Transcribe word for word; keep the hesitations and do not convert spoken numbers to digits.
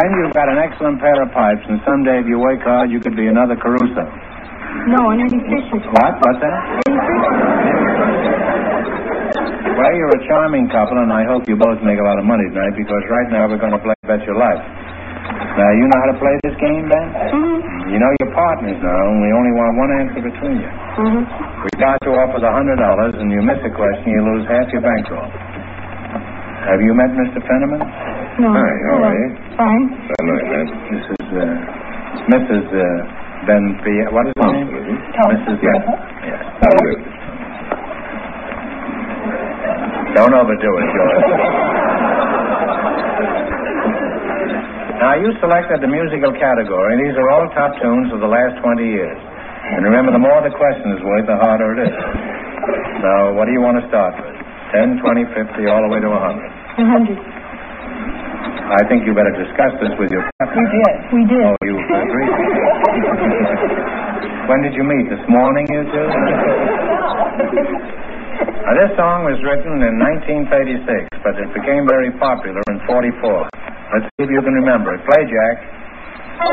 Ben, you've got an excellent pair of pipes, and someday if you work hard, you could be another Caruso. No, an Eddie Fisher. What? What's that? Eddie Fisher. Well, you're a charming couple, and I hope you both make a lot of money tonight, because right now we're going to play Bet Your Life. Now, you know how to play this game, Ben? Mm-hmm. You know your partners now, and we only want one answer between you. Mm-hmm. We start you off with a hundred dollars, and you miss a question, you lose half your bankroll. Have you met Mister Fenneman? No. Hi, how are you? Fine. Hello, man. This is, uh, Missus Uh, Ben P. What is her name? Missus Yes. Yes. How do you do? Don't overdo it, George. Now, you selected the musical category. These are all top tunes of the last twenty years. And remember, the more the question is worth, the harder it is. Now, what do you want to start with? ten, twenty, fifty, all the way to one hundred? one hundred. I think you better discuss this with your partner. We did. We did. Oh, you agree? When did you meet? This morning, you two? Now, this song was written in nineteen thirty-six, but it became very popular in forty-four. Let's see if you can remember it. Play, Jack.